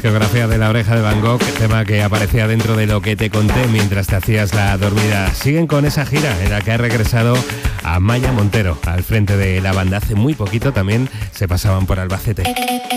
Geografía de la oreja de Van Gogh, tema que aparecía dentro de Lo que te conté mientras te hacías la dormida. Siguen con esa gira en la que ha regresado Amaia Montero al frente de la banda. Hace muy poquito también se pasaban por Albacete.